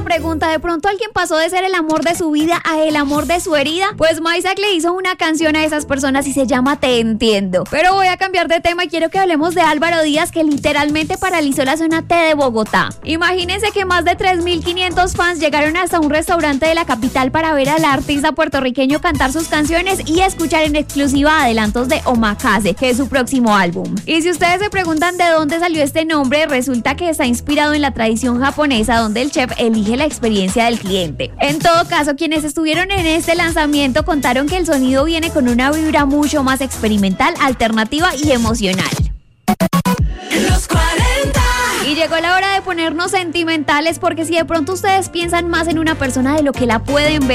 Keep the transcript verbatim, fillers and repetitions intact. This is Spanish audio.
pregunta, ¿de pronto alguien pasó de ser el amor de su vida a el amor de su herida? Pues Maysak le hizo una canción a esas personas y se llama Te Entiendo. Pero voy a cambiar de tema y quiero que hablemos de Álvaro Díaz, que literalmente paralizó la zona T de Bogotá. Imagínense que más de tres mil quinientos fans llegaron hasta un restaurante de la capital para ver al artista puertorriqueño cantar sus canciones y escuchar en exclusiva adelantos de Omakase, que es su próximo álbum. Y si ustedes se preguntan de dónde salió este nombre, resulta que está inspirado en la tradición japonesa, donde el chef elige la experiencia del cliente. En todo caso, quienes estuvieron en este lanzamiento contaron que el sonido viene con una vibra mucho más experimental, alternativa y emocional. Los cuarenta. Y llegó la hora de ponernos sentimentales, porque si de pronto ustedes piensan más en una persona de lo que la pueden ver,